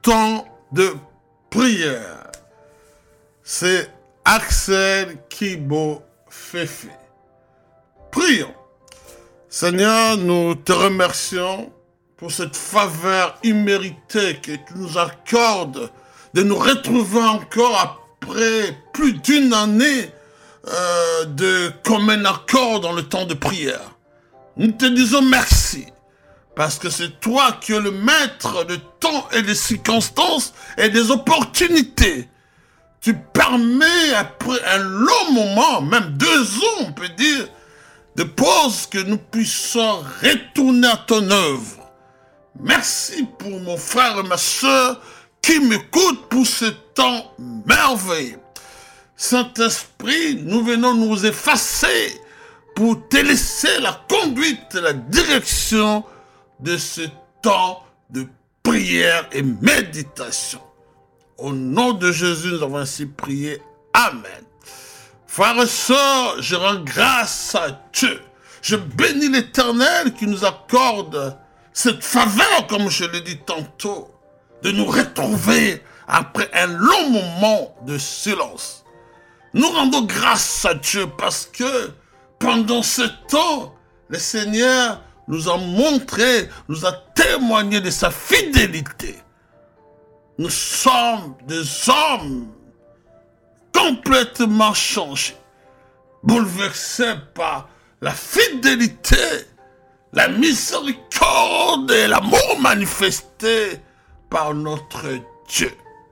temps de prière. C'est Axel Kibo Fefe. Prions. Seigneur, nous te remercions pour cette faveur imméritée que tu nous accordes de nous retrouver encore après plus d'une année de commun accord dans le temps de prière. Nous te disons merci, parce que c'est toi qui es le maître de temps et des circonstances et des opportunités. Tu permets, après un long moment, même 2 ans, on peut dire, de pause, que nous puissions retourner à ton œuvre. Merci pour mon frère et ma soeur qui m'écoutent pour ce temps merveilleux. Saint-Esprit, nous venons nous effacer pour te laisser la conduite, la direction de ce temps de prière et méditation. Au nom de Jésus, nous avons ainsi prié. Amen. Frères et sœurs, je rends grâce à Dieu. Je bénis l'Éternel qui nous accorde cette faveur, comme je l'ai dit tantôt, de nous retrouver après un long moment de silence. Nous rendons grâce à Dieu parce que pendant ce temps, le Seigneur nous a montré, nous a témoigné de sa fidélité. Nous sommes des hommes complètement changés, bouleversés par la fidélité, la miséricorde et l'amour manifesté par notre Dieu.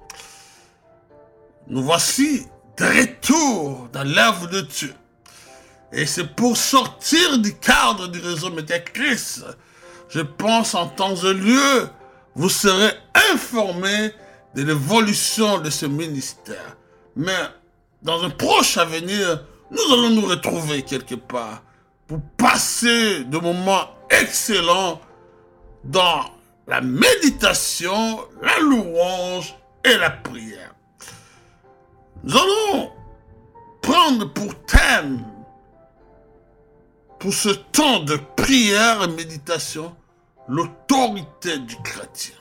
Nous voici de retour dans l'œuvre de Dieu. Et c'est pour sortir du cadre du réseau Médiachrist, je pense en temps et lieu, vous serez informés de l'évolution de ce ministère. Mais dans un proche avenir, nous allons nous retrouver quelque part pour passer de moments excellents dans la méditation, la louange et la prière. Nous allons prendre pour thème, pour ce temps de prière et méditation, l'autorité du chrétien.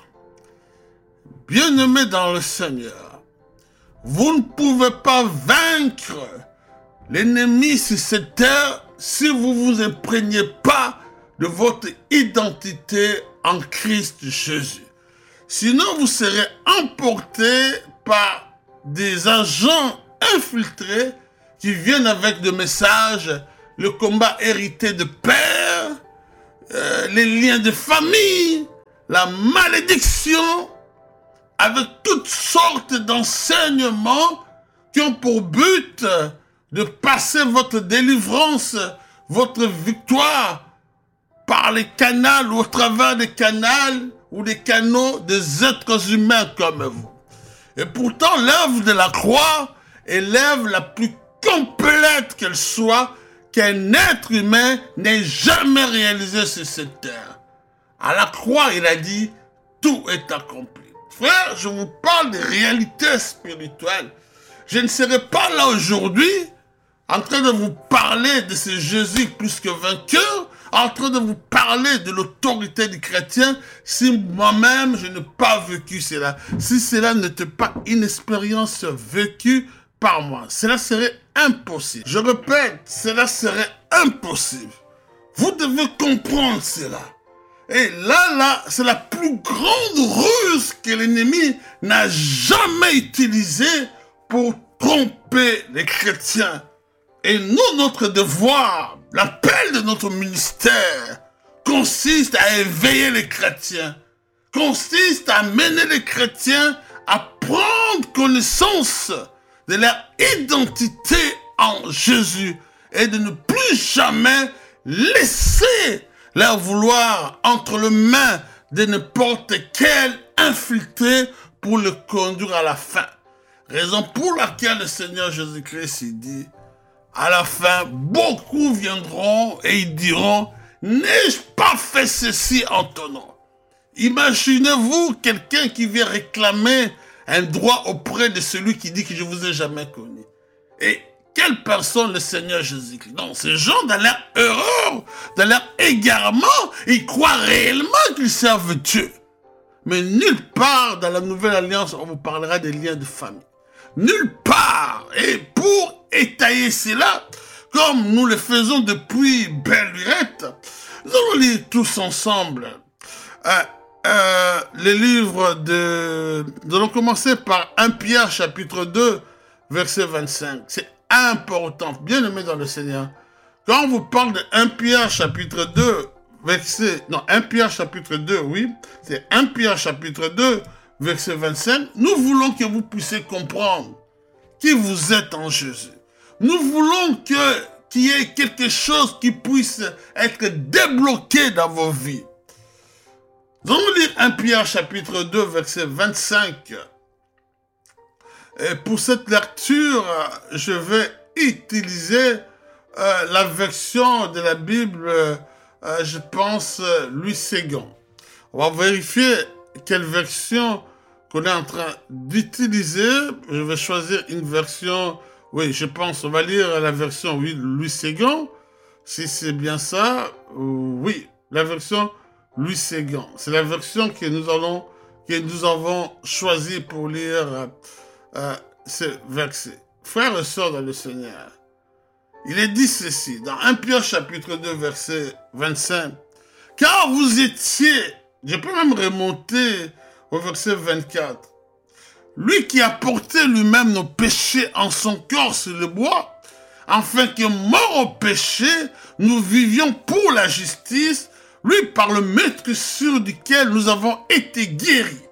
Bien-aimés dans le Seigneur, vous ne pouvez pas vaincre l'ennemi sur cette terre si vous ne vous imprégnez pas de votre identité en Christ Jésus. Sinon, vous serez emportés par des agents infiltrés qui viennent avec des messages, le combat hérité de père, les liens de famille, la malédiction, avec toutes sortes d'enseignements qui ont pour but de passer votre délivrance, votre victoire par les canaux ou au travers des canaux ou des canaux des êtres humains comme vous. Et pourtant, l'œuvre de la croix est l'œuvre la plus complète qu'elle soit, qu'un être humain n'ait jamais réalisé sur cette terre. À la croix, il a dit, tout est accompli. Frère, je vous parle des réalités spirituelles. Je ne serai pas là aujourd'hui en train de vous parler de ce Jésus plus que vainqueur, en train de vous parler de l'autorité du chrétien, si moi-même je n'ai pas vécu cela, si cela n'était pas une expérience vécue par moi. Cela serait impossible. Je répète, cela serait impossible. Vous devez comprendre cela. Et là, c'est la plus grande ruse que l'ennemi n'a jamais utilisée pour tromper les chrétiens. Et nous, notre devoir, l'appel de notre ministère, consiste à éveiller les chrétiens, consiste à amener les chrétiens à prendre connaissance de leur identité en Jésus et de ne plus jamais laisser leur vouloir entre les mains de n'importe quel infiltré pour le conduire à la fin. Raison pour laquelle le Seigneur Jésus-Christ dit, à la fin, beaucoup viendront et ils diront, n'ai-je pas fait ceci en ton nom? Imaginez-vous quelqu'un qui vient réclamer un droit auprès de celui qui dit que je vous ai jamais connu. Et quelle personne le Seigneur Jésus-Christ? Non, ces gens, dans leur erreur, dans leur égarement, ils croient réellement qu'ils servent Dieu. Mais nulle part dans la Nouvelle Alliance, on vous parlera des liens de famille. Nulle part. Et pour étayer cela, comme nous le faisons depuis belle lurette, nous allons lire tous ensemble les livres de... Nous allons commencer par 1 Pierre chapitre 2, verset 25. C'est important, bien aimé dans le Seigneur. Quand on vous parle de 1 Pierre chapitre 2, verset... Non, 1 Pierre chapitre 2, oui. C'est 1 Pierre chapitre 2, verset 25. Nous voulons que vous puissiez comprendre qui vous êtes en Jésus. Nous voulons qu'il y ait quelque chose qui puisse être débloqué dans vos vies. Nous allons lire 1 Pierre chapitre 2, verset 25. Et pour cette lecture, je vais utiliser la version de la Bible, je pense, Louis Séguin. On va vérifier quelle version qu'on est en train d'utiliser. Je vais choisir une version, oui, je pense, on va lire la version, oui, Louis Séguin. Si c'est bien ça, oui, la version Louis Séguin. C'est la version que nous avons choisi pour lire ce verset. Frères et sœurs dans le Seigneur, il est dit ceci, dans 1 Pierre chapitre 2, verset 25. Car vous étiez, je peux même remonter au verset 24. Lui qui a porté lui-même nos péchés en son corps sur le bois, afin que mort au péché, nous vivions pour la justice, lui par le maître sur duquel nous avons été guéris.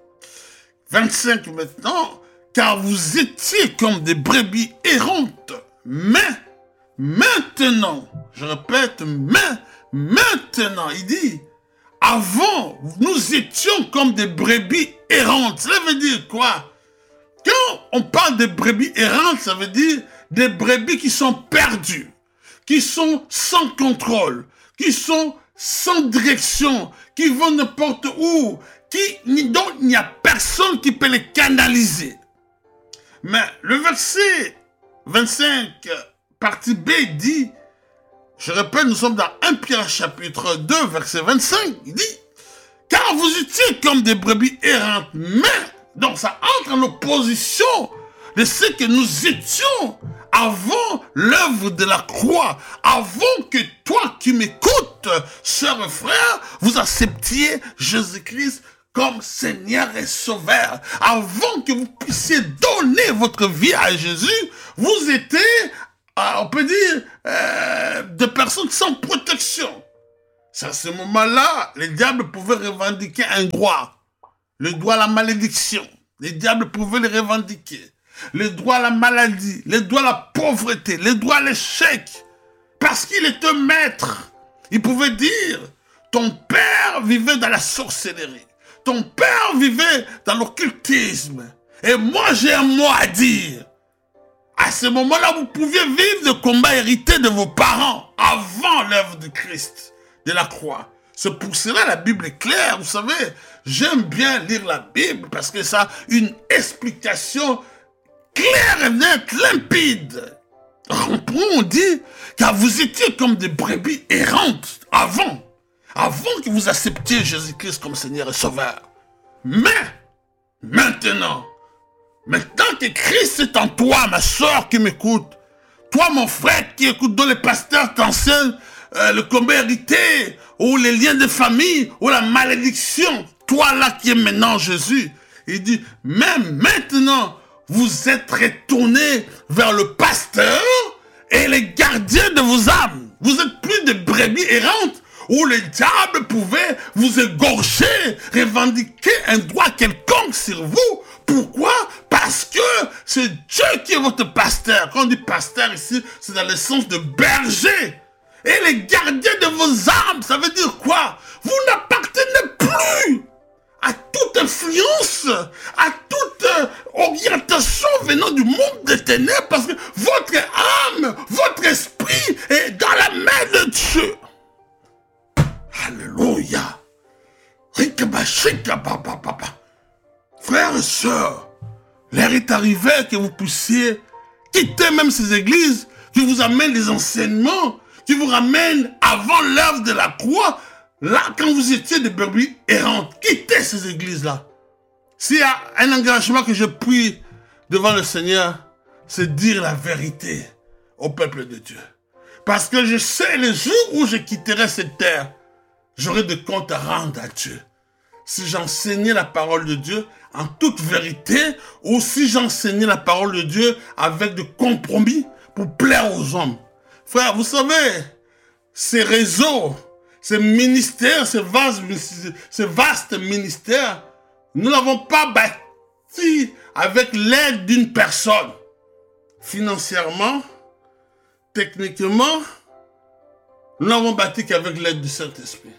25 maintenant, car vous étiez comme des brebis errantes, mais maintenant, je répète, maintenant, il dit, avant, nous étions comme des brebis errantes. Cela veut dire quoi? Quand on parle de brebis errantes, ça veut dire des brebis qui sont perdues, qui sont sans contrôle, qui sont sans direction, qui vont n'importe où, dont il n'y a personne qui peut les canaliser. Mais le verset 25, partie B, dit, je répète, nous sommes dans 1 Pierre chapitre 2, verset 25, il dit, car vous étiez comme des brebis errantes, mais, donc ça entre en opposition de ce que nous étions avant l'œuvre de la croix, avant que toi qui m'écoutes, sœurs et frères, vous acceptiez Jésus-Christ comme Seigneur et Sauveur. Avant que vous puissiez donner votre vie à Jésus, vous étiez, on peut dire, des personnes sans protection. C'est à ce moment-là, le diable pouvait revendiquer un droit. Le droit à la malédiction. Le diable pouvait le revendiquer. Le droit à la maladie, le droit à la pauvreté, le droit à l'échec. Parce qu'il était maître. Il pouvait dire, ton père vivait dans la sorcellerie. Ton père vivait dans l'occultisme. Et moi, j'ai un mot à dire. À ce moment-là, vous pouviez vivre le combat hérité de vos parents avant l'œuvre de Christ, de la croix. C'est pour cela la Bible est claire. Vous savez, j'aime bien lire la Bible parce que ça a une explication claire et nette, limpide. On dit, car vous étiez comme des brebis errantes avant que vous acceptiez Jésus-Christ comme Seigneur et Sauveur. Mais, maintenant que Christ est en toi, ma soeur qui m'écoute, toi mon frère qui écoute, dont les pasteurs t'enseignent le combat hérité, ou les liens de famille, ou la malédiction, toi là qui es maintenant Jésus, il dit, même maintenant, vous êtes retournés vers le pasteur et les gardiens de vos âmes. Vous êtes plus de brebis errantes où le diable pouvait vous égorger, revendiquer un droit quelconque sur vous. Pourquoi? Parce que c'est Dieu qui est votre pasteur. Quand on dit pasteur ici, c'est dans le sens de berger. Et les gardiens de vos âmes, ça veut dire quoi? Vous n'appartenez plus à toute influence, à toute orientation venant du monde des ténèbres, parce que votre âme, votre esprit est dans la main de Dieu. Alléluia. Frères et sœurs, l'heure est arrivée que vous puissiez quitter même ces églises qui vous amènent des enseignements, qui vous ramènent avant l'œuvre de la croix. Là, quand vous étiez des brebis errantes, quittez ces églises-là. S'il y a un engagement que je prie devant le Seigneur, c'est dire la vérité au peuple de Dieu. Parce que je sais, le jour où je quitterai cette terre, j'aurai des comptes à rendre à Dieu. Si j'enseignais la parole de Dieu en toute vérité, ou si j'enseignais la parole de Dieu avec des compromis pour plaire aux hommes. Frère, vous savez, ces réseaux, ces ministères, ces vastes ministères, nous n'avons pas bâti avec l'aide d'une personne. Financièrement, techniquement, nous n'avons bâti qu'avec l'aide du Saint-Esprit.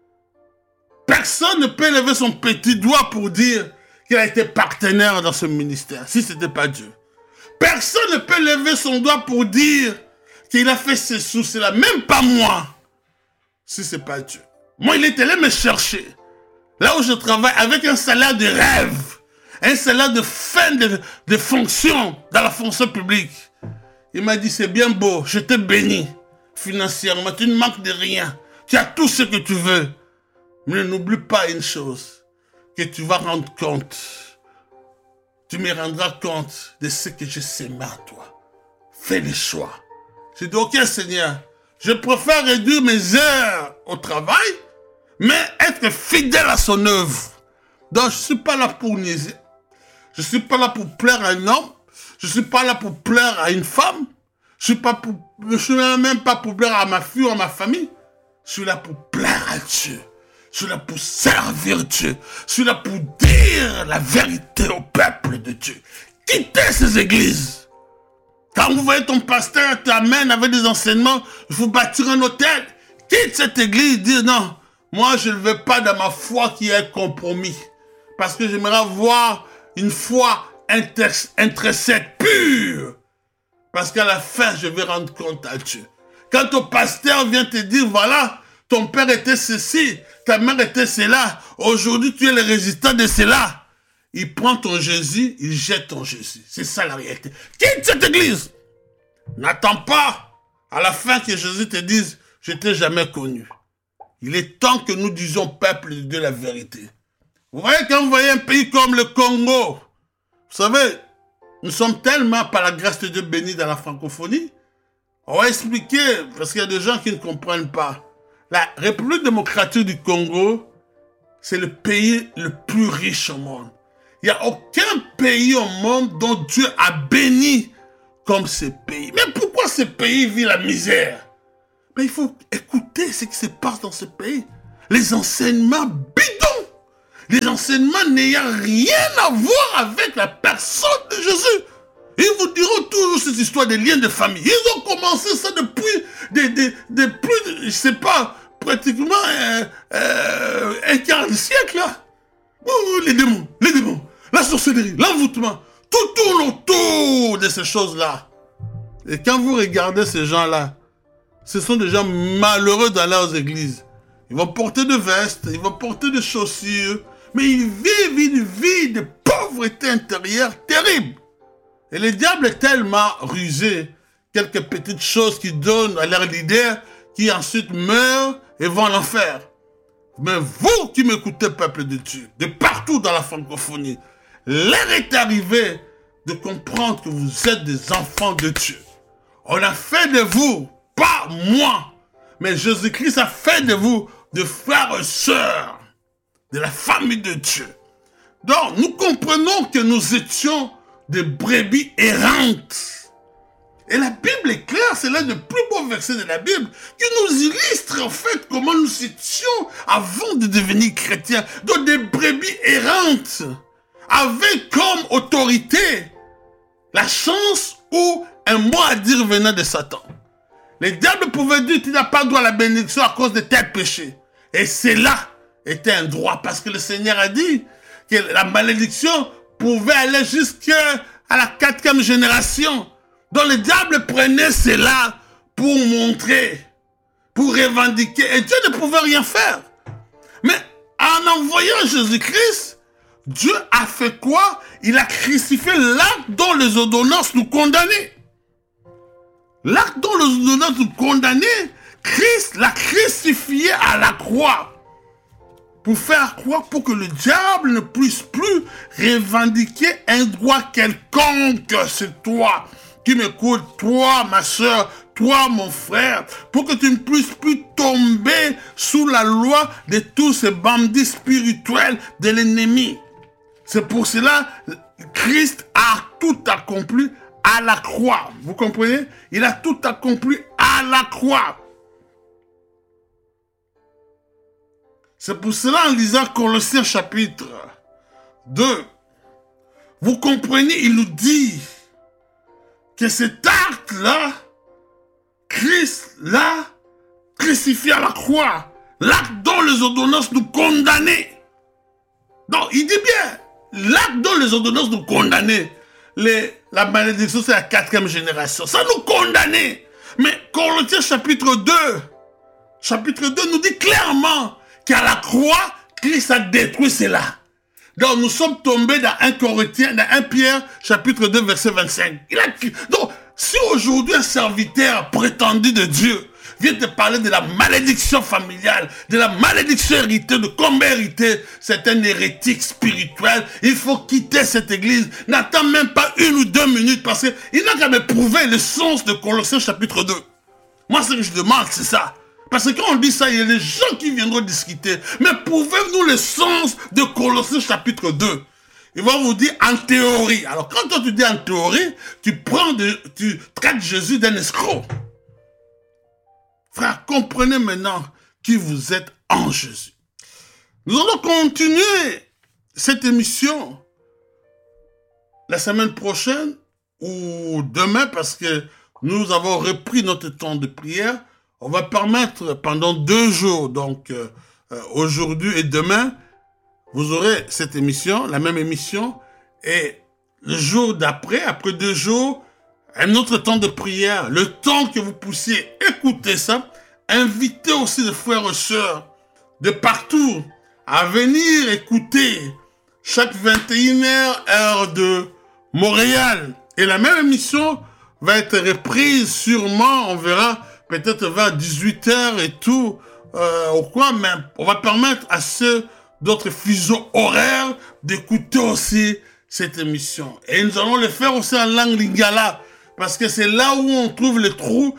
Personne ne peut lever son petit doigt pour dire qu'il a été partenaire dans ce ministère, si ce n'était pas Dieu. Personne ne peut lever son doigt pour dire qu'il a fait ceci ou cela, même pas moi, si ce n'est pas Dieu. Moi, il est allé me chercher, là où je travaille, avec un salaire de rêve, un salaire de fin de fonction dans la fonction publique. Il m'a dit, c'est bien beau, je te bénis financièrement, tu ne manques de rien, tu as tout ce que tu veux. Mais n'oublie pas une chose, que tu vas rendre compte. Tu me rendras compte de ce que je sème à toi. Fais le choix. J'ai dit, ok Seigneur, je préfère réduire mes heures au travail, mais être fidèle à son œuvre. Donc je ne suis pas là pour niaiser. Je ne suis pas là pour plaire à un homme. Je ne suis pas là pour plaire à une femme. Je ne suis même pas pour plaire à ma fille ou à ma famille. Je suis là pour plaire à Dieu. Je suis là pour servir Dieu. Je suis là pour dire la vérité au peuple de Dieu. Quittez ces églises. Quand vous voyez ton pasteur t'amène avec des enseignements, il faut bâtir un hôtel. Quitte cette église, dis non, moi je ne veux pas dans ma foi qui est compromis. Parce que j'aimerais avoir une foi intrinsèque, pure. Parce qu'à la fin, je vais rendre compte à Dieu. Quand ton pasteur vient te dire, voilà, ton père était ceci, ta mère était cela, aujourd'hui tu es le résultat de cela. Il prend ton Jésus, il jette ton Jésus. C'est ça la réalité. Quitte cette église. N'attends pas à la fin que Jésus te dise, je t'ai jamais connu. Il est temps que nous disions peuple de Dieu la vérité. Vous voyez, quand vous voyez un pays comme le Congo, vous savez, nous sommes tellement par la grâce de Dieu bénis dans la francophonie. On va expliquer, parce qu'il y a des gens qui ne comprennent pas. La République démocratique du Congo, c'est le pays le plus riche au monde. Il n'y a aucun pays au monde dont Dieu a béni comme ce pays. Mais pourquoi ce pays vit la misère? Mais il faut écouter ce qui se passe dans ce pays. Les enseignements bidons. Les enseignements n'ayant rien à voir avec la personne de Jésus. Ils vous diront toujours cette histoire des liens de famille. Ils ont commencé ça depuis plus, je sais pas, pratiquement un quart de siècle là. Les démons, la sorcellerie, l'envoûtement, tout tourne autour de ces choses-là. Et quand vous regardez ces gens-là, ce sont des gens malheureux dans leurs églises. Ils vont porter des vestes, ils vont porter des chaussures, mais ils vivent une vie de pauvreté intérieure terrible. Et le diable est tellement rusé, quelques petites choses qu'ils donnent à leurs leaders, qui ensuite meurent et vont à l'enfer. Mais vous qui m'écoutez, peuple de Dieu, de partout dans la francophonie, l'heure est arrivée de comprendre que vous êtes des enfants de Dieu. On a fait de vous, pas moi, mais Jésus-Christ a fait de vous des frères et sœurs de la famille de Dieu. Donc, nous comprenons que nous étions des brebis errantes. Et la Bible est claire, c'est l'un des plus beaux versets de la Bible qui nous illustre en fait comment nous étions avant de devenir chrétiens, donc des brebis errantes, avec comme autorité la chance ou un mot à dire venant de Satan. Les diables pouvaient dire tu n'as pas droit à la bénédiction à cause de tes péchés. Et cela était un droit parce que le Seigneur a dit que la malédiction pouvait aller jusqu'à la 4e génération. Donc le diable prenait cela pour montrer, pour revendiquer. Et Dieu ne pouvait rien faire. Mais en envoyant Jésus-Christ, Dieu a fait quoi? Il a crucifié l'acte dont les ordonnances nous condamnaient. L'acte dont les ordonnances nous condamnaient, Christ l'a crucifié à la croix. Pour faire quoi? Pour que le diable ne puisse plus revendiquer un droit quelconque. C'est toi qui m'écoutes, toi ma soeur, toi mon frère, pour que tu ne puisses plus tomber sous la loi de tous ces bandits spirituels de l'ennemi. C'est pour cela que Christ a tout accompli à la croix. Vous comprenez? Il a tout accompli à la croix. C'est pour cela, en lisant Colossiens chapitre 2, vous comprenez, il nous dit que cet acte-là, Christ l'a crucifié à la croix. L'acte dont les ordonnances nous condamnaient. Donc, il dit bien, l'acte dont les ordonnances nous condamnaient. La malédiction, c'est la 4e génération. Ça nous condamnait. Mais Colossiens chapitre 2 nous dit clairement qu'à la croix, Christ a détruit cela. Donc, nous sommes tombés dans 1 Pierre, chapitre 2, verset 25. Donc, si aujourd'hui un serviteur prétendu de Dieu vient te parler de la malédiction familiale, de la malédiction héritée, de comment hériter, c'est un hérétique spirituel, il faut quitter cette église. N'attends même pas 1 ou 2 minutes parce qu'il n'a qu'à me prouver le sens de Colossiens chapitre 2. Moi, ce que je demande, c'est ça. Parce que quand on dit ça, il y a des gens qui viendront discuter. Mais prouvez-nous le sens de Colossiens chapitre 2. Ils vont vous dire en théorie. Alors quand toi tu dis en théorie, tu traites Jésus d'un escroc. Frère, comprenez maintenant qui vous êtes en Jésus. Nous allons continuer cette émission la semaine prochaine ou demain parce que nous avons repris notre temps de prière. On va permettre pendant 2 jours, donc aujourd'hui et demain, vous aurez cette émission, la même émission, et le jour d'après, après 2 jours, un autre temps de prière, le temps que vous puissiez écouter ça, invitez aussi les frères et sœurs de partout à venir écouter chaque 21h heure de Montréal. Et la même émission va être reprise sûrement, on verra, peut-être vers 18h et tout, ou quoi, mais on va permettre à ceux d'autres fuseaux horaires d'écouter aussi cette émission. Et nous allons le faire aussi en langue lingala, parce que c'est là où on trouve les trous,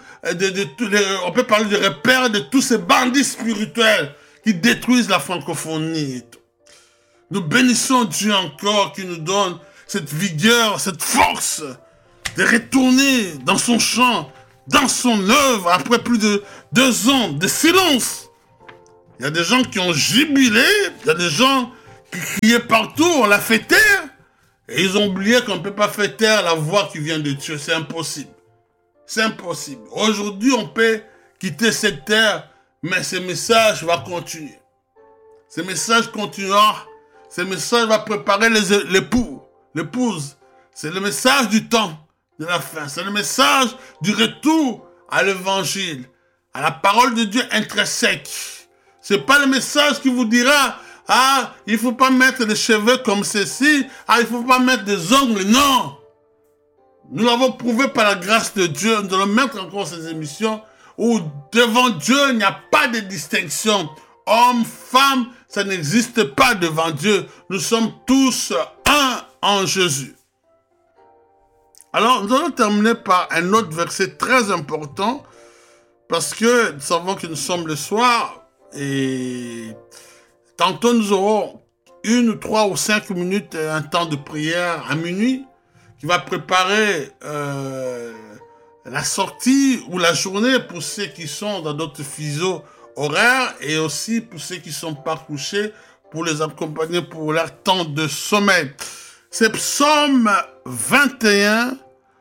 on peut parler de repères de tous ces bandits spirituels qui détruisent la francophonie et tout. Nous bénissons Dieu encore qui nous donne cette vigueur, cette force de retourner dans son champ, dans son œuvre, après plus de 2 ans de silence. Il y a des gens qui ont jubilé, il y a des gens qui criaient partout, on l'a fait taire, et ils ont oublié qu'on ne peut pas faire taire la voix qui vient de Dieu, c'est impossible. C'est impossible. Aujourd'hui, on peut quitter cette terre, mais ce message va continuer. Ce message continuera, ce message va préparer l'épouse. C'est le message du temps de la fin, c'est le message du retour à l'évangile, à la parole de Dieu intrinsèque. C'est pas le message qui vous dira, ah, il faut pas mettre des cheveux comme ceci, ah, il faut pas mettre des ongles, non. Nous l'avons prouvé par la grâce de Dieu, nous allons mettre encore ces émissions où devant Dieu, il n'y a pas de distinction. Homme, femme, ça n'existe pas devant Dieu. Nous sommes tous un en Jésus. Alors, nous allons terminer par un autre verset très important, parce que nous savons que nous sommes le soir, et tantôt nous aurons 1 ou 3 ou 5 minutes, un temps de prière à minuit, qui va préparer la sortie ou la journée pour ceux qui sont dans d'autres fuseaux horaires, et aussi pour ceux qui ne sont pas couchés, pour les accompagner pour leur temps de sommeil. C'est Psaume 21,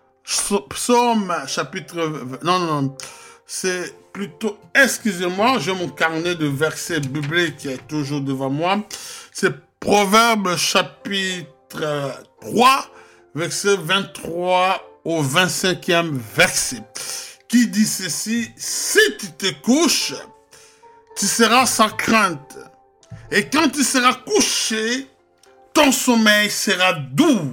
Psaume chapitre... Non, c'est plutôt... Excusez-moi, j'ai mon carnet de versets bibliques qui est toujours devant moi. C'est Proverbe chapitre 3, verset 23 au 25e verset, qui dit ceci: si tu te couches, tu seras sans crainte. Et quand tu seras couché, ton sommeil sera doux.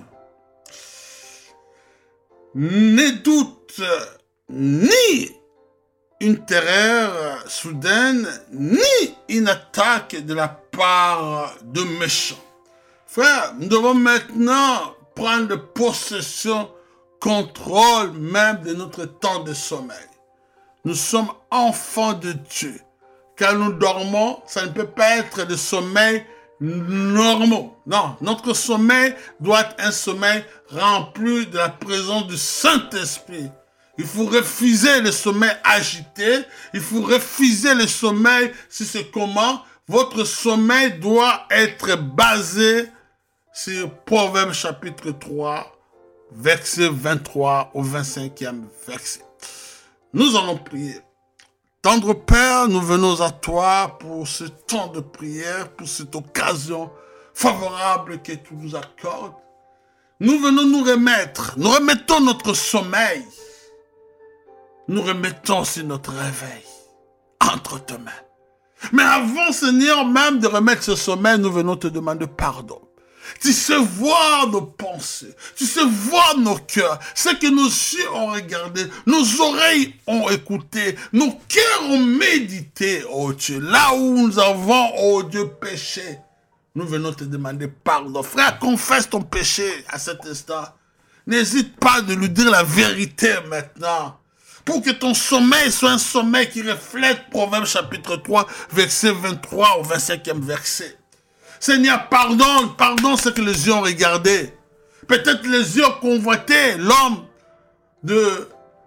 Ne doute ni une terreur soudaine, ni une attaque de la part de méchants. Frère, nous devons maintenant prendre possession, contrôle même de notre temps de sommeil. Nous sommes enfants de Dieu. Quand nous dormons, ça ne peut pas être le sommeil normal. Non, notre sommeil doit être un sommeil rempli de la présence du Saint-Esprit. Il faut refuser le sommeil agité. Il faut refuser le sommeil, si c'est comment. Votre sommeil doit être basé sur Proverbe chapitre 3, verset 23 au 25e verset. Nous allons prier. Tendre Père, nous venons à toi pour ce temps de prière, pour cette occasion favorable que tu nous accordes. Nous venons nous remettre, nous remettons notre sommeil, nous remettons aussi notre réveil entre tes mains. Mais avant, Seigneur, même de remettre ce sommeil, nous venons te demander pardon. Tu sais voir nos pensées, tu sais voir nos cœurs, ce que nos yeux ont regardé, nos oreilles ont écouté, nos cœurs ont médité, oh Dieu. Là où nous avons, oh Dieu, péché, nous venons te demander pardon. Frère, confesse ton péché à cet instant. N'hésite pas de lui dire la vérité maintenant. Pour que ton sommeil soit un sommeil qui reflète Proverbe chapitre 3, verset 23 au 25e verset. Seigneur, pardonne ce que les yeux ont regardé. Peut-être les yeux ont convoité l'homme de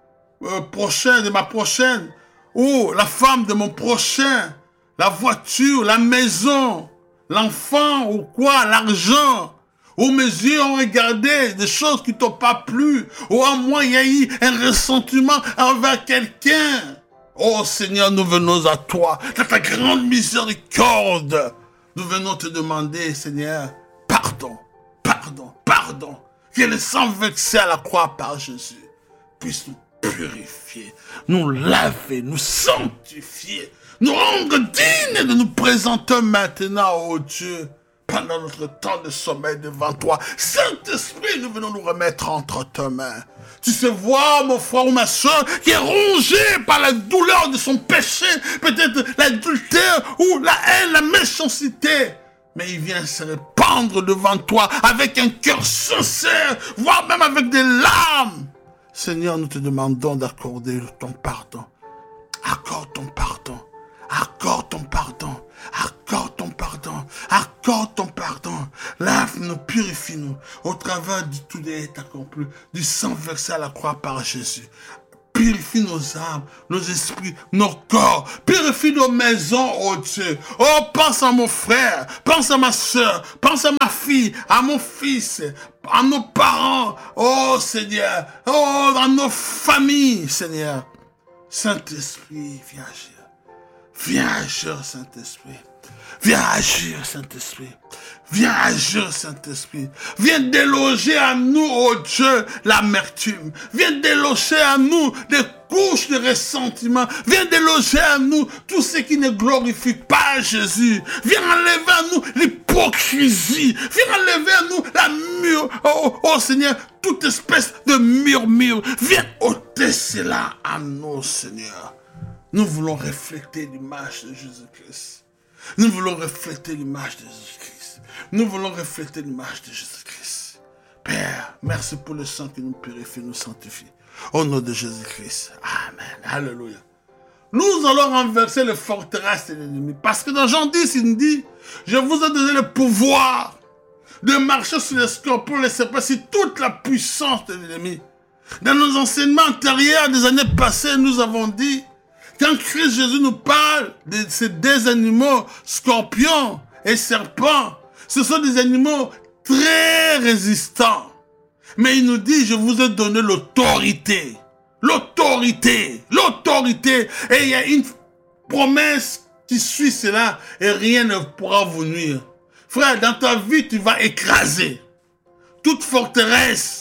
ma prochaine, ou la femme de mon prochain, la voiture, la maison, l'enfant ou quoi, l'argent. Ou mes yeux ont regardé des choses qui ne t'ont pas plu. Ou à moi, il y a eu un ressentiment envers quelqu'un. Oh Seigneur, nous venons à toi, dans ta grande miséricorde. Nous venons te demander, Seigneur, pardon. Que le sang versé à la croix par Jésus puisse nous purifier, nous laver, nous sanctifier, nous rendre dignes de nous présenter maintenant, oh Dieu, pendant notre temps de sommeil devant toi. Saint-Esprit, nous venons nous remettre entre tes mains. Tu sais voir mon frère ou ma soeur qui est rongé par la douleur de son péché, peut-être l'adultère ou la haine, la méchanceté. Mais il vient se répandre devant toi avec un cœur sincère, voire même avec des larmes. Seigneur, nous te demandons d'accorder ton pardon. Accorde ton pardon. Accorde ton pardon. Accorde ton pardon. Accorde ton pardon. Lave-nous, purifie-nous au travers du tout des accompli, du sang versé à la croix par Jésus. Purifie nos âmes, nos esprits, nos corps. Purifie nos maisons, oh Dieu. Oh, pense à mon frère, pense à ma soeur, pense à ma fille, à mon fils, à nos parents. Oh Seigneur, oh, dans nos familles, Seigneur. Saint-Esprit, viens agir. Viens agir, Saint-Esprit. Viens agir, Saint-Esprit. Viens agir, Saint-Esprit. Viens déloger à nous, oh Dieu, l'amertume. Viens déloger à nous des couches de ressentiment. Viens déloger à nous tout ce qui ne glorifie pas Jésus. Viens enlever à nous l'hypocrisie. Viens enlever à nous la oh Seigneur, toute espèce de murmure. Viens ôter cela à nous, Seigneur. Nous voulons refléter l'image de Jésus-Christ. Nous voulons refléter l'image de Jésus-Christ. Nous voulons refléter l'image de Jésus-Christ. Père, merci pour le sang qui nous purifie, nous sanctifie. Au nom de Jésus-Christ. Amen. Alléluia. Nous allons renverser les forteresses de l'ennemi. Parce que dans Jean 10, il nous dit, je vous ai donné le pouvoir de marcher sur les scorpions, les serpents, sur toute la puissance de l'ennemi. Dans nos enseignements antérieurs des années passées, nous avons dit, quand Christ Jésus nous parle de ces deux animaux, scorpions et serpents, ce sont des animaux très résistants. Mais il nous dit, je vous ai donné l'autorité. L'autorité. Et il y a une promesse qui suit cela et rien ne pourra vous nuire. Frère, dans ta vie, tu vas écraser toute forteresse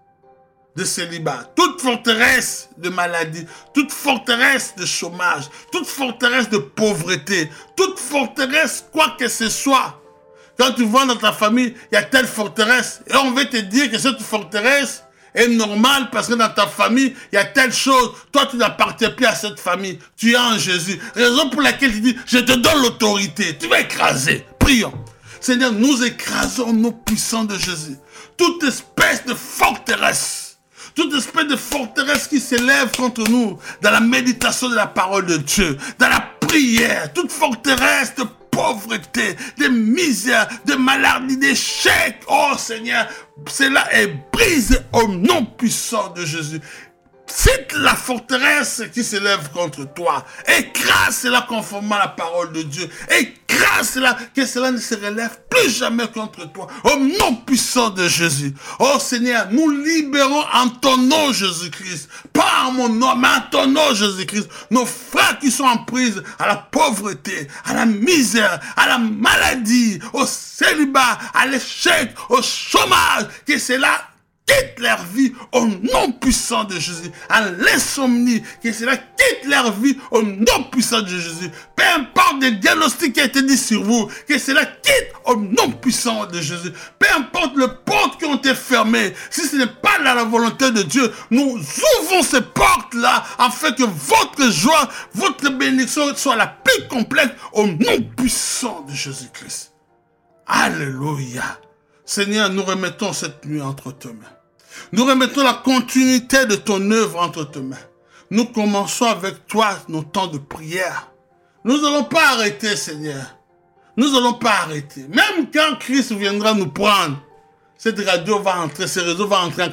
de célibat, toute forteresse de maladie, toute forteresse de chômage, toute forteresse de pauvreté, toute forteresse, quoi que ce soit. Quand tu vois dans ta famille, il y a telle forteresse, et on veut te dire que cette forteresse est normal parce que dans ta famille, il y a telle chose. Toi, tu n'appartiens plus à cette famille. Tu es en Jésus. Raison pour laquelle tu dis, je te donne l'autorité. Tu vas écraser. Prions. Seigneur, nous écrasons nos puissants de Jésus. Toute espèce de forteresse. Toute espèce de forteresse qui s'élève contre nous dans la méditation de la parole de Dieu, dans la prière, toute forteresse de pauvreté, de misère, de maladie, d'échec. Oh Seigneur, cela est brisé au nom puissant de Jésus. C'est la forteresse qui s'élève contre toi. Écrase cela conformément à la parole de Dieu. Écrase cela, que cela ne se relève plus jamais contre toi. Au nom puissant de Jésus. Oh Seigneur, nous libérons en ton nom Jésus-Christ. Pas en mon nom, mais en ton nom Jésus-Christ. Nos frères qui sont en prise à la pauvreté, à la misère, à la maladie, au célibat, à l'échec, au chômage. Que cela quitte leur vie au nom puissant de Jésus. À l'insomnie, que cela quitte leur vie au nom puissant de Jésus. Peu importe le diagnostic qui a été dit sur vous, que cela quitte au nom puissant de Jésus. Peu importe les portes qui ont été fermées, si ce n'est pas dans la volonté de Dieu, nous ouvrons ces portes-là afin que votre joie, votre bénédiction soit la plus complète au nom puissant de Jésus-Christ. Alléluia. Seigneur, nous remettons cette nuit entre tes mains. Nous remettons la continuité de ton œuvre entre tes mains. Nous commençons avec toi nos temps de prière. Nous n'allons pas arrêter, Seigneur. Nous n'allons pas arrêter. Même quand Christ viendra nous prendre, cette radio va entrer, ce réseau va entrer en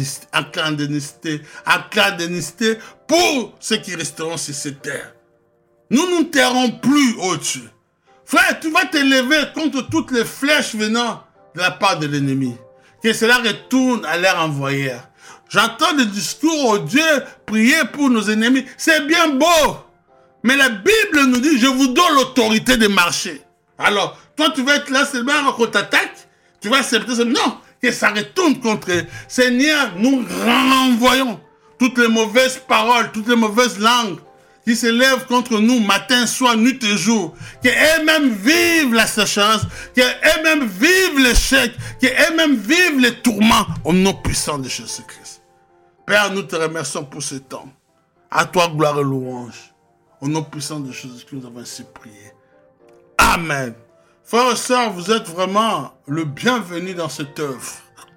clandestinité pour ceux qui resteront sur cette terre. Nous ne nous tairons plus, oh Dieu. Frère, tu vas t'élever contre toutes les flèches venant de la part de l'ennemi. Que cela retourne à leur envoyeur. J'entends des discours, oh Dieu, prier pour nos ennemis. C'est bien beau. Mais la Bible nous dit, je vous donne l'autorité de marcher. Alors, toi, tu vas être là seulement qu'on t'attaque. Tu vas accepter ça. Non, que ça retourne contre eux. Seigneur, nous renvoyons toutes les mauvaises paroles, toutes les mauvaises langues qui s'élèvent contre nous matin, soir, nuit et jour, qu'elles-mêmes vivent la sécheresse, qu'elles-mêmes vivent l'échec, qu'elles-mêmes vivent les tourments au nom puissant de Jésus-Christ. Père, nous te remercions pour ce temps. À toi, gloire et louange. Au nom puissant de Jésus-Christ, nous avons ainsi prié. Amen. Frères et sœurs, vous êtes vraiment le bienvenu dans cette œuvre.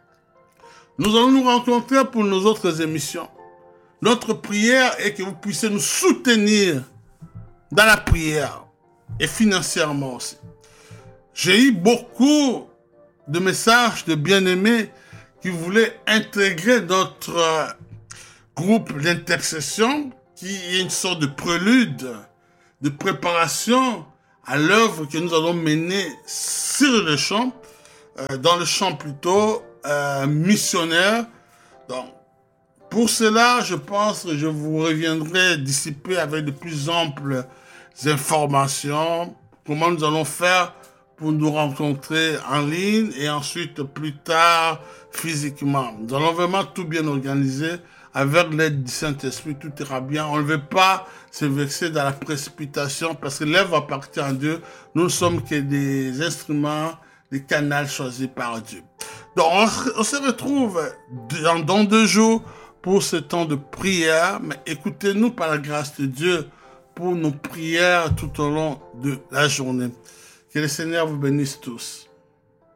Nous allons nous rencontrer pour nos autres émissions. Notre prière est que vous puissiez nous soutenir dans la prière et financièrement aussi. J'ai eu beaucoup de messages de bien-aimés qui voulaient intégrer notre groupe d'intercession qui est une sorte de prélude, de préparation à l'œuvre que nous allons mener sur le champ, dans le champ plutôt missionnaire. Donc, pour cela, je pense que je vous reviendrai d'ici peu avec de plus amples informations. Comment nous allons faire pour nous rencontrer en ligne et ensuite plus tard physiquement. Nous allons vraiment tout bien organiser avec l'aide du Saint-Esprit, tout ira bien. On ne veut pas se vexer dans la précipitation parce que l'œuvre appartient à Dieu. Nous ne sommes que des instruments, des canaux choisis par Dieu. Donc on se retrouve dans 2 jours pour ce temps de prière, mais écoutez-nous par la grâce de Dieu pour nos prières tout au long de la journée. Que le Seigneur vous bénisse tous.